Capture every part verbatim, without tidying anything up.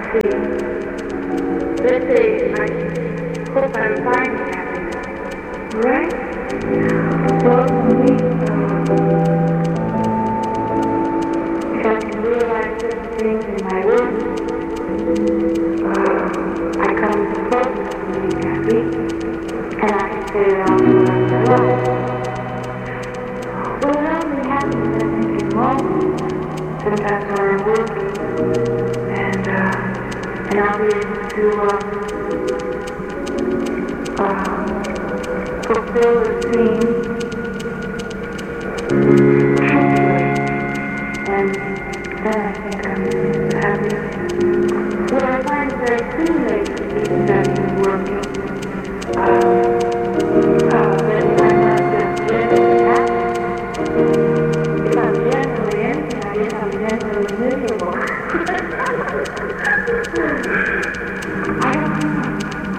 see. Let's say I hope I'm finding happiness. Right? Well, for me, if I can realize certain things in my work, uh, I come close to being happy, and I can say it all the rest of my life. Well, not only happiness, I think, in moments. Sometimes when I'm working, and, uh, and I'll be able to, uh, uh, fulfill the scene truthfully, and then I think I'm happy. What I find very stimulating is that in working, uh, uh, that I'm not just generally happy. If I'm generally anything, I guess I'm generally miserable. I don't know.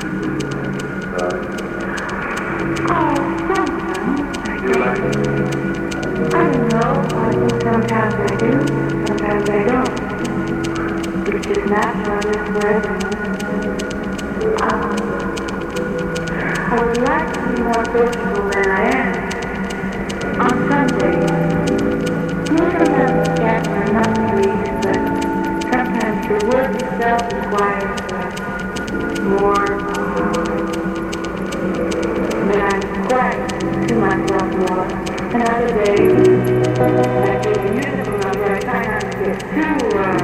Oh, sometimes I think. I don't know. I think sometimes I do, sometimes I don't. It's just natural this way. Um, I would like to be more sociable than I am. On Sundays. Sometimes the cats are not pleased, but sometimes the work itself requires uh, more uh, that I'm quiet to myself more. And other days, like with the musical number, I try not to get too, uh,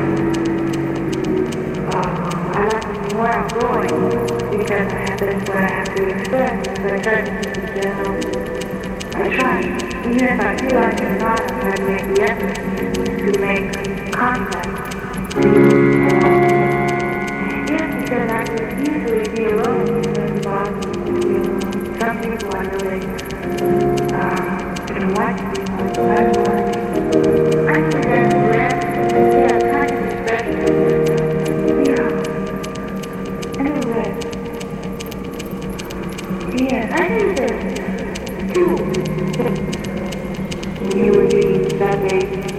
uh, I like to be more outgoing because I have, that's what I have to express, but I try to keep it general. I try, even if I feel like I'm not, I try to make the effort to make contact. Yes, because I can usually be alone, it doesn't bother me. Some people I know they uh, can like to be alone. I don't want to be. I think that's rare. Yeah, kind of special. Yeah. Anyway. Yes, I think there's two. You would be that age.